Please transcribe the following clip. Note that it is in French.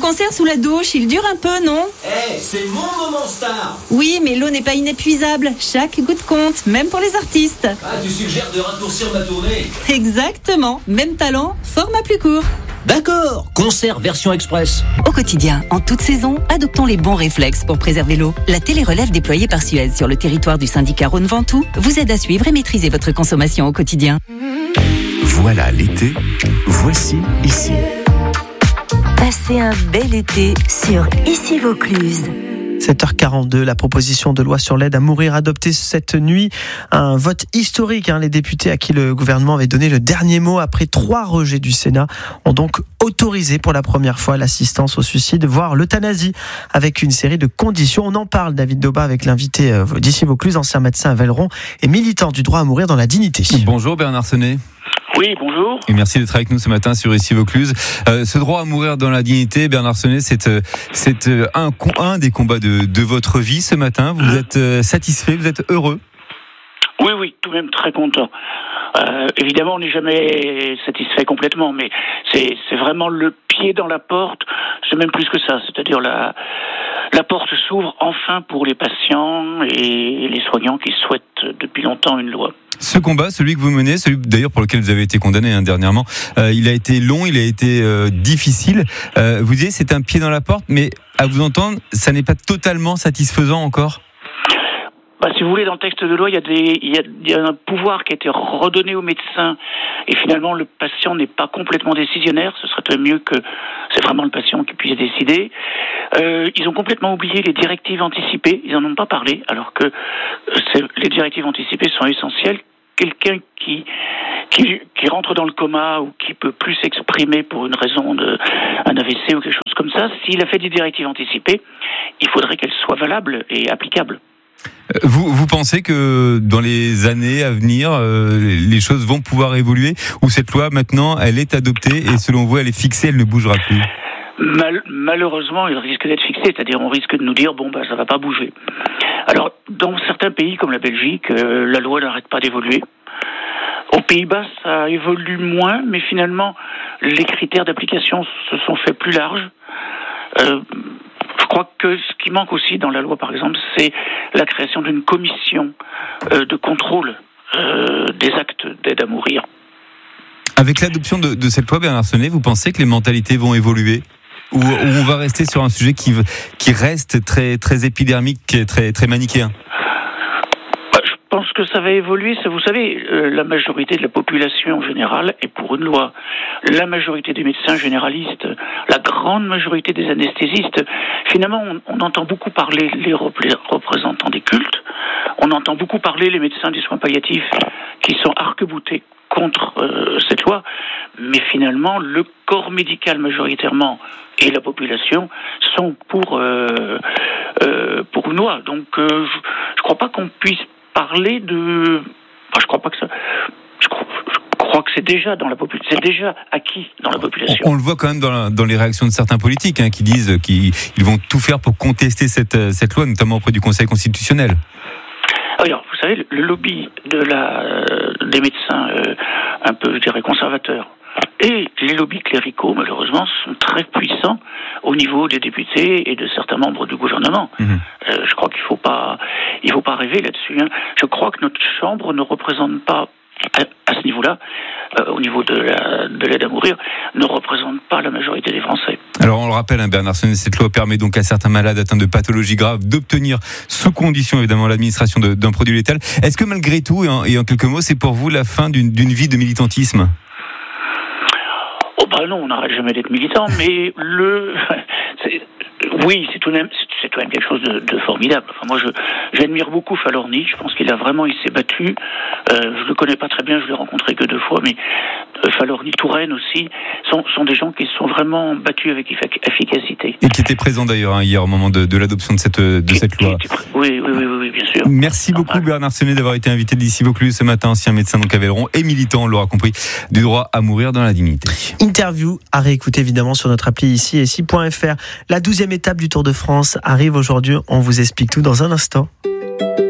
concert sous la douche, il dure un peu, non ? C'est mon moment star. Oui, mais l'eau n'est pas inépuisable. Chaque goutte compte, même pour les artistes. Tu suggères de raccourcir ma tournée ? Exactement. Même talent, format plus court. D'accord, concert version express. Au quotidien, en toute saison, adoptons les bons réflexes pour préserver l'eau. La télérelève déployée par Suez sur le territoire du syndicat Rhône-Ventoux vous aide à suivre et maîtriser votre consommation au quotidien. Voilà l'été, voici ici. Passez un bel été sur Ici Vaucluse. 7h42, la proposition de loi sur l'aide à mourir adoptée cette nuit. Un vote historique. Les députés à qui le gouvernement avait donné le dernier mot après 3 rejets du Sénat ont donc autorisé pour la première fois l'assistance au suicide, voire l'euthanasie, avec une série de conditions. On en parle, David Daubat, avec l'invité d'Ici Vaucluse, ancien médecin à Velleron et militant du droit à mourir dans la dignité. Bonjour Bernard Sonnet. Oui, bonjour. Et merci d'être avec nous ce matin sur Ici Vaucluse. Ce droit à mourir dans la dignité, Bernard Sonnet, c'est un des combats de votre vie ce matin. Vous êtes satisfait, vous êtes heureux ? Oui, tout de même très content. Évidemment, on n'est jamais satisfait complètement, mais c'est vraiment le pied dans la porte. C'est même plus que ça, c'est-à-dire la porte s'ouvre enfin pour les patients et les soignants qui souhaitent depuis longtemps une loi. Ce combat, celui que vous menez, celui d'ailleurs pour lequel vous avez été condamné dernièrement, il a été long, il a été difficile. Vous disiez c'est un pied dans la porte, mais à vous entendre, ça n'est pas totalement satisfaisant encore ? Si vous voulez, dans le texte de loi, il y a un pouvoir qui a été redonné aux médecins et finalement le patient n'est pas complètement décisionnaire. Ce serait mieux que c'est vraiment le patient qui puisse décider. Ils ont complètement oublié les directives anticipées. Ils en ont pas parlé, alors que les directives anticipées sont essentielles. Quelqu'un qui rentre dans le coma ou qui peut plus s'exprimer pour une raison un AVC ou quelque chose comme ça, s'il a fait des directives anticipées, il faudrait qu'elles soient valables et applicables. Vous pensez que dans les années à venir, les choses vont pouvoir évoluer, ou cette loi maintenant, elle est adoptée et selon vous, elle est fixée, elle ne bougera plus ? Malheureusement, il risque d'être fixé, c'est-à-dire on risque de nous dire ça va pas bouger. Alors, dans certains pays comme la Belgique, la loi n'arrête pas d'évoluer. Aux Pays-Bas, ça évolue moins, mais finalement, les critères d'application se sont faits plus larges. Je crois que ce qui manque aussi dans la loi, par exemple, c'est la création d'une commission de contrôle des actes d'aide à mourir. Avec l'adoption de cette loi, Bernard Sonnet, vous pensez que les mentalités vont évoluer ? Ou on va rester sur un sujet qui reste très, très épidermique, très, très manichéen ? Je pense que ça va évoluer. Vous savez, la majorité de la population générale est pour une loi. La majorité des médecins généralistes, la grande majorité des anesthésistes. Finalement, on entend beaucoup parler les représentants des cultes. On entend beaucoup parler les médecins du soin palliatif qui sont arc-boutés contre cette loi. Mais finalement, le corps médical majoritairement et la population sont pour une loi. Donc, je crois pas qu'on puisse parler de... je crois pas que ça... Je crois que c'est déjà c'est déjà acquis dans la population. On le voit quand même dans les réactions de certains politiques qui disent qu'ils vont tout faire pour contester cette loi, notamment auprès du Conseil constitutionnel. Alors, vous savez, le lobby des médecins un peu, je dirais, conservateurs et les lobbies cléricaux, malheureusement, sont très puissants au niveau des députés et de certains membres du gouvernement. Je crois qu'il faut pas rêver là-dessus. Je crois que notre Chambre ne représente pas, à ce niveau-là, au niveau de l'aide à mourir, ne représente pas la majorité des Français. Alors on le rappelle, Bernard Sonnet, cette loi permet donc à certains malades atteints de pathologies graves d'obtenir, sous condition évidemment, l'administration d'un produit létal. Est-ce que malgré tout, et en quelques mots, c'est pour vous la fin d'une vie de militantisme ? Non, on n'arrête jamais d'être militant, mais oui, c'est tout de même quelque chose de formidable. Enfin, moi, j'admire beaucoup Falorni. Je pense il s'est battu. Je le connais pas très bien, je l'ai rencontré que 2 fois, mais Falorni, Touraine aussi, sont des gens qui se sont vraiment battus avec efficacité. Et qui étaient présents d'ailleurs hier au moment de l'adoption de cette loi. Oui, bien sûr. Merci beaucoup Bernard Sonnet d'avoir été invité d'Ici Vaucluse ce matin, ancien médecin donc à Velleron et militant, on l'aura compris, du droit à mourir dans la dignité. Interview à réécouter évidemment sur notre appli ici.fr. La 12e étape du Tour de France arrive aujourd'hui. On vous explique tout dans un instant.